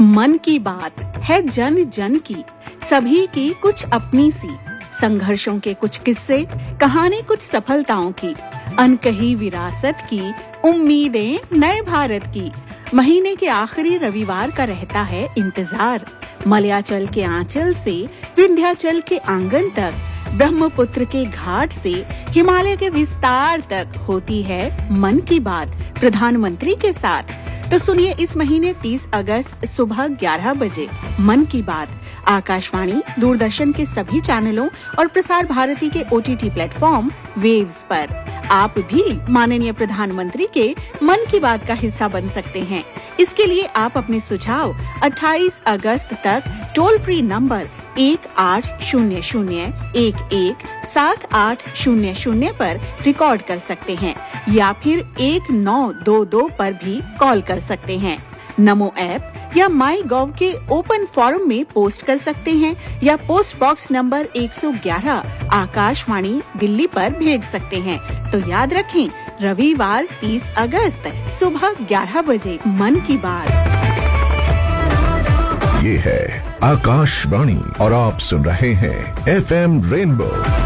मन की बात है जन जन की, सभी की कुछ अपनी सी, संघर्षों के कुछ किस्से, कहानी कुछ सफलताओं की, अनकही विरासत की, उम्मीदें नए भारत की। महीने के आखिरी रविवार का रहता है इंतजार। मलयाचल के आंचल से विंध्याचल के आंगन तक, ब्रह्मपुत्र के घाट से हिमालय के विस्तार तक होती है मन की बात प्रधानमंत्री के साथ। तो सुनिए इस महीने 30 अगस्त सुबह 11 बजे मन की बात आकाशवाणी, दूरदर्शन के सभी चैनलों और प्रसार भारती के OTT प्लेटफॉर्म वेव्स पर। आप भी माननीय प्रधानमंत्री के मन की बात का हिस्सा बन सकते हैं। इसके लिए आप अपने सुझाव 28 अगस्त तक टोल फ्री नंबर 1800-117800 पर रिकॉर्ड कर सकते हैं या फिर 1922 पर भी कॉल कर सकते हैं। नमो ऐप या माई गॉव के ओपन फोरम में पोस्ट कर सकते हैं या post box number 111 Akashvani Delhi पर भेज सकते हैं। तो याद रखें, रविवार 30 अगस्त सुबह 11 बजे मन की बात। ये है आकाशवाणी और आप सुन रहे हैं FM रेनबो।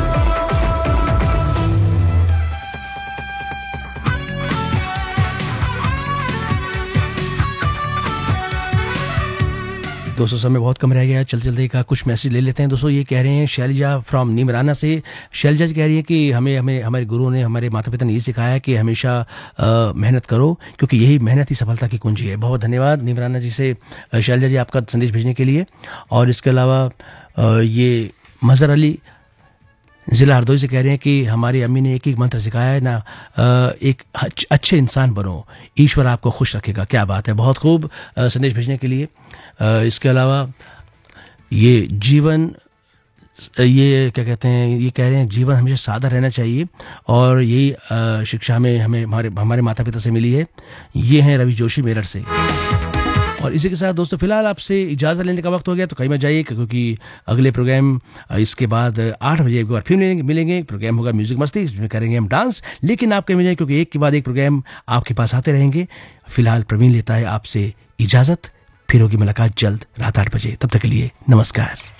दोस्तों समय बहुत कम रह गया है, चलते का कुछ मैसेज ले लेते हैं। दोस्तों ये कह रहे हैं शैलजा फ्रॉम नीमराना से। शैलजा जी कह रही है कि हमें हमारे गुरु ने, हमारे माता पिता ने ये सिखाया कि हमेशा मेहनत करो, क्योंकि यही मेहनत ही सफलता की कुंजी है। बहुत धन्यवाद नीमराना जी से, शैलजा जी, आपका संदेश भेजने के लिए। और इसके अलावा ये मजहर अली जिला हरदोई से कह रहे हैं कि हमारी अम्मी ने एक ही मंत्र सिखाया है ना, एक अच्छे इंसान बनो, ईश्वर आपको खुश रखेगा। क्या बात है, बहुत खूब संदेश भेजने के लिए। इसके अलावा ये जीवन, ये क्या कहते हैं, ये कह रहे हैं जीवन हमेशा सादा रहना चाहिए और यही शिक्षा हमें हमारे माता पिता से मिली है। ये हैं रवि जोशी मेरठ से। और इसी के साथ दोस्तों फिलहाल आपसे इजाज़त लेने का वक्त हो गया, तो कहीं मत जाइए, क्योंकि अगले प्रोग्राम इसके बाद 8 बजे एक बार फिर मिलेंगे। प्रोग्राम होगा म्यूजिक मस्ती, जिसमें करेंगे हम डांस। लेकिन आप कहीं मत जाइए, क्योंकि एक के बाद एक प्रोग्राम आपके पास आते रहेंगे। फिलहाल प्रवीण लेता है आपसे इजाज़त, फिर होगी मुलाकात जल्द रात 8 बजे। तब तक के लिए नमस्कार।